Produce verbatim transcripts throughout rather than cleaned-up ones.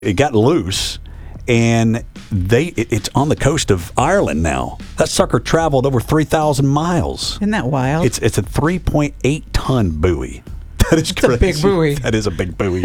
It got loose, and they it, it's on the coast of Ireland now. That sucker traveled over three thousand miles. Isn't that wild? It's it's a three point eight ton buoy. That is It's a big buoy. That is a big buoy.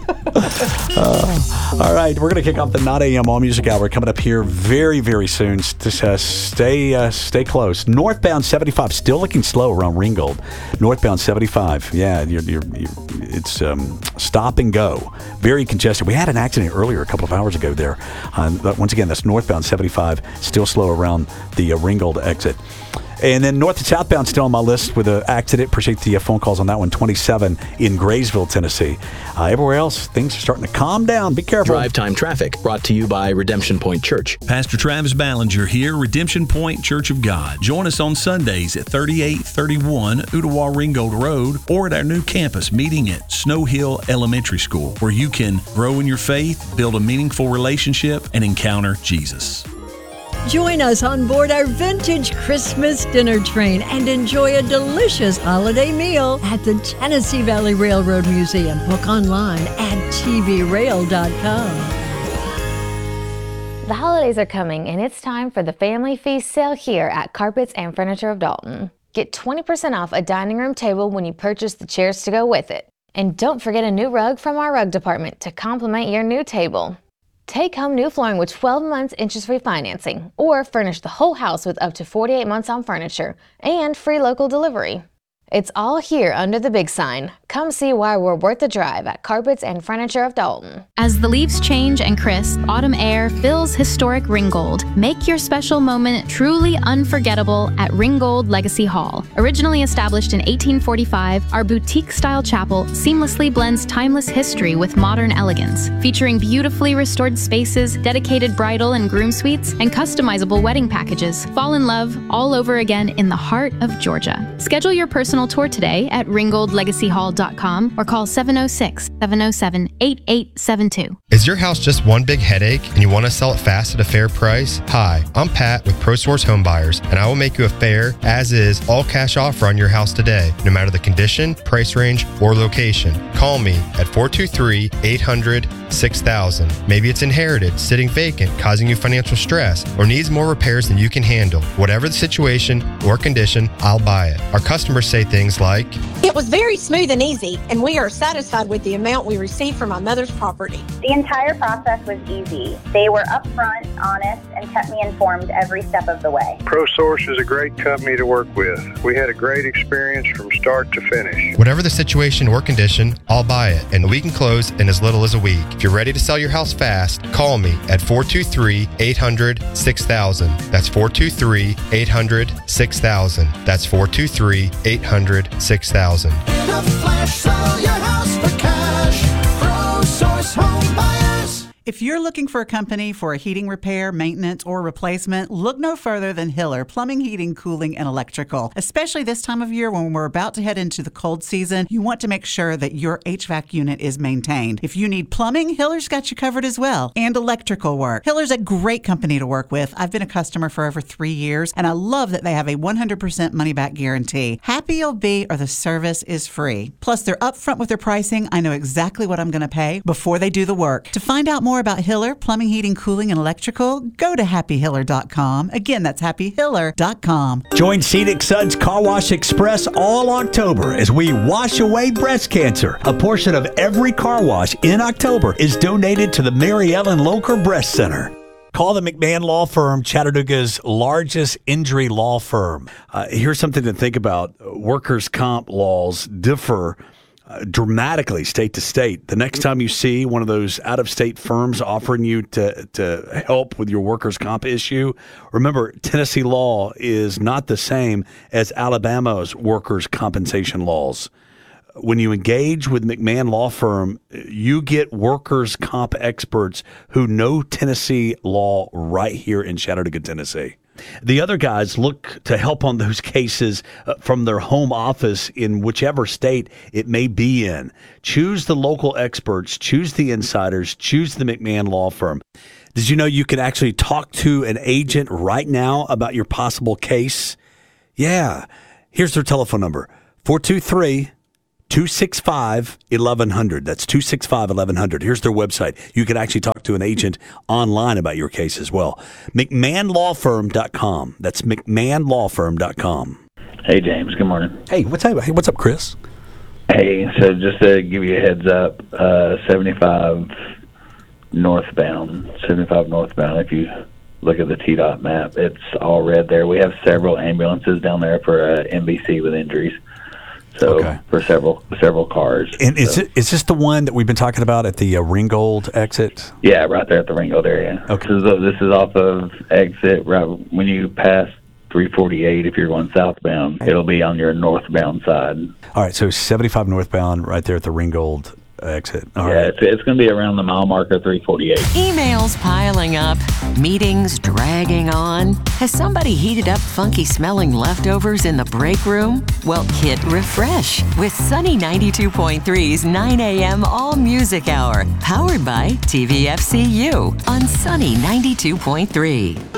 uh, all right, we're going to kick off the Not A M All Music Hour coming up here very, very soon. Just uh, stay uh, stay close. Northbound seventy-five, still looking slow around Ringgold. Northbound seventy-five, yeah, you're, you're, you're, it's um, stop and go. Very congested. We had an accident earlier a couple of hours ago there. Uh, once again, that's northbound seventy-five, still slow around the uh, Ringgold exit. And then north and southbound still on my list with an accident. Appreciate the uh, phone calls on that one. twenty-seven in Graysville, Tennessee. Uh, everywhere else, things are starting to calm down. Be careful. Drive Time Traffic brought to you by Redemption Point Church. Pastor Travis Ballinger here, Redemption Point Church of God. Join us on Sundays at thirty-eight thirty-one Ooltewah Ringgold Road or at our new campus meeting at Snow Hill Elementary School, where you can grow in your faith, build a meaningful relationship, and encounter Jesus. Join us on board our vintage Christmas dinner train and enjoy a delicious holiday meal at the Tennessee Valley Railroad Museum. Book online at t v rail dot com. The holidays are coming, and it's time for the Family Feast sale here at Carpets and Furniture of Dalton. Get twenty percent off a dining room table when you purchase the chairs to go with it. And don't forget a new rug from our rug department to complement your new table. Take home new flooring with twelve months interest-free financing, or furnish the whole house with up to forty-eight months on furniture and free local delivery. It's all here under the big sign. Come see why we're worth the drive at Carpets and Furniture of Dalton. As the leaves change and crisp, autumn air fills historic Ringgold. Make your special moment truly unforgettable at Ringgold Legacy Hall. Originally established in eighteen forty-five, our boutique-style chapel seamlessly blends timeless history with modern elegance, featuring beautifully restored spaces, dedicated bridal and groom suites, and customizable wedding packages. Fall in love all over again in the heart of Georgia. Schedule your personal tour today at ringgold legacy hall dot com or call seven oh six, seven oh seven, eight eight seven two. Is your house just one big headache and you want to sell it fast at a fair price? Hi, I'm Pat with ProSource Home Buyers, and I will make you a fair, as-is, all-cash offer on your house today, no matter the condition, price range, or location. Call me at four two three, eight hundred, six thousand. Maybe it's inherited, sitting vacant, causing you financial stress, or needs more repairs than you can handle. Whatever the situation or condition, I'll buy it. Our customers say things like, "It was very smooth and easy, and we are satisfied with the amount we received from my mother's property." The entire process was easy. They were upfront, honest, and kept me informed every step of the way. ProSource is a great company to work with. We had a great experience from start to finish. Whatever the situation or condition, I'll buy it, and we can close in as little as a week. If you're ready to sell your house fast, call me at four two three, eight hundred, six thousand. That's four two three, eight hundred, six thousand. That's four two three, eight hundred, six thousand. In a flash, sell your house for cash. ProSource Home Buyers. If you're looking for a company for a heating repair, maintenance, or replacement, look no further than Hiller Plumbing, Heating, Cooling, and Electrical. Especially this time of year when we're about to head into the cold season, you want to make sure that your H V A C unit is maintained. If you need plumbing, Hiller's got you covered as well. And electrical work. Hiller's a great company to work with. I've been a customer for over three years, and I love that they have a one hundred percent money-back guarantee. Happy you'll be, or the service is free. Plus, they're upfront with their pricing. I know exactly what I'm going to pay before they do the work. To find out more about Hiller Plumbing, Heating, Cooling, and Electrical, go to happy hiller dot com. Again, that's happy hiller dot com. Join Scenic Suds Car Wash Express all October as we wash away breast cancer. A portion of every car wash in October is donated to the Mary Ellen Locher Breast Center. Call the McMahon Law Firm, Chattanooga's largest injury law firm. Uh, here's something to think about. Workers' comp laws differ Uh, dramatically state to state. The next time you see one of those out-of-state firms offering you to, to help with your workers' comp issue, remember, Tennessee law is not the same as Alabama's workers' compensation laws. When you engage with McMahon Law Firm, you get workers' comp experts who know Tennessee law right here in Chattanooga, Tennessee. The other guys look to help on those cases uh, from their home office in whichever state it may be in. Choose the local experts, choose the insiders, choose the McMahon Law Firm. Did you know you can actually talk to an agent right now about your possible case? Yeah. Here's their telephone number, four two three, two six five, eleven hundred. That's two six five, eleven hundred. Here's their website. You can actually talk to an agent online about your case as well. McMahon Law Firm dot com. That's McMahon Law Firm dot com. Hey, James. Good morning. Hey, what's up? Hey, what's up, Chris? Hey, so just to give you a heads up, uh, seventy-five northbound, seventy-five northbound, if you look at the T DOT map, it's all red there. We have several ambulances down there for uh, M B C with injuries. So Okay. for several several cars. And is, So- it, is this the one that we've been talking about at the uh, Ringgold exit? Yeah, right there at the Ringgold area. Okay. This is, this is off of exit, right when you pass three forty-eight, if you're going southbound, it'll be on your northbound side. All right, so seventy-five northbound right there at the Ringgold exit. All yeah, right. it's, it's going to be around the mile marker three forty-eight. Emails piling up, meetings dragging on. Has somebody heated up funky smelling leftovers in the break room? Well, hit refresh with Sunny ninety-two point three's nine a.m. All Music Hour, powered by T V F C U on Sunny ninety-two point three.